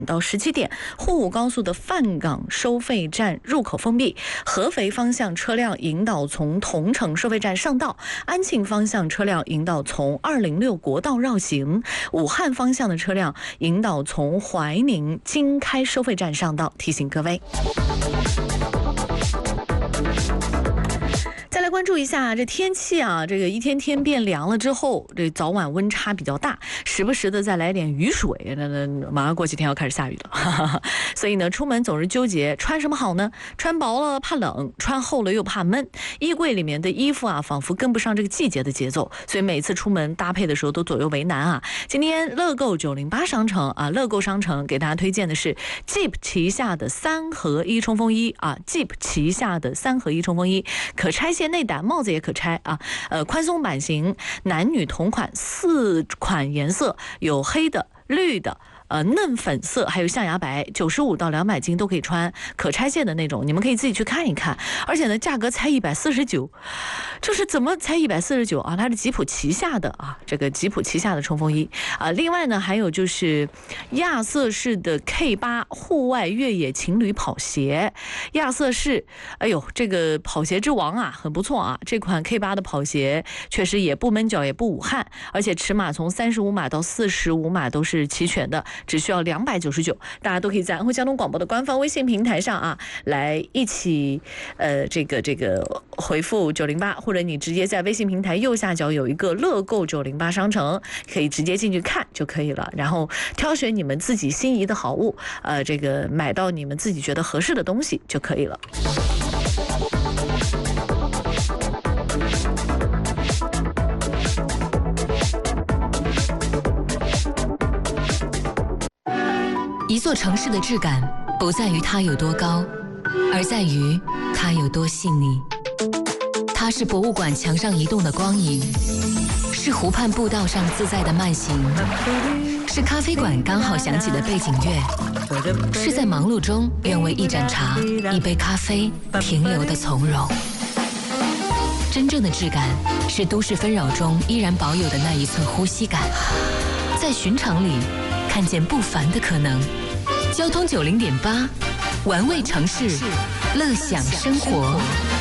到17点，沪武高速的范港收费站入口封闭，合肥方向车辆引导从桐城收费站上道，安庆方向车辆引导从206国道绕行，武汉方向的车辆引导从怀宁经开收费站上道，提醒各位。再来关注一下这天气啊，这个一天天变凉了之后，这早晚温差比较大，时不时的再来点雨水，那马上过几天要开始下雨了，所以呢，出门总是纠结穿什么好呢？穿薄了怕冷，穿厚了又怕闷，衣柜里面的衣服啊，仿佛跟不上这个季节的节奏，所以每次出门搭配的时候都左右为难啊。今天乐购908商城啊，乐购商城给大家推荐的是 Jeep 旗下的3合1冲锋衣啊 ，Jeep 旗下的3合1冲锋衣，可拆卸内胆，帽子也可拆啊。宽松版型，男女同款，4款颜色，有黑的、绿的。嫩粉色还有象牙白，95到200斤都可以穿，可拆卸的那种，你们可以自己去看一看。而且呢，价格才149，就是怎么才149啊？它是吉普旗下的啊，这个吉普旗下的冲锋衣啊。另外呢，还有就是亚瑟士的 K8 户外越野情侣跑鞋，亚瑟士，哎呦，这个跑鞋之王啊，很不错啊。这款 K8 的跑鞋确实也不闷脚也不捂汗，而且尺码从35码到45码都是齐全的。只需要299，大家都可以在安徽交通广播的官方微信平台上啊，来一起这个回复908，或者你直接在微信平台右下角有一个乐购908商城，可以直接进去看就可以了，然后挑选你们自己心仪的好物，这个买到你们自己觉得合适的东西就可以了。 一座城市的质感不在于它有多高，而在于它有多细腻。它是博物馆墙上移动的光影，是湖畔步道上自在的慢行，是咖啡馆刚好响起的背景乐，是在忙碌中愿为一盏茶、一杯咖啡停留的从容。真正的质感是都市纷扰中依然保有的那一寸呼吸感，在寻常里看见不凡的可能。交通90.8，玩味城市，乐享生活。